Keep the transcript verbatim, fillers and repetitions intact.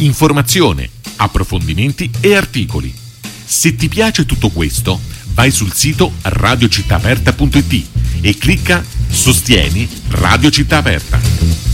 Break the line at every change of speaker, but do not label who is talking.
informazione, approfondimenti e articoli. Se ti piace tutto questo, vai sul sito radio città aperta punto it e clicca Sostieni Radio Città Aperta.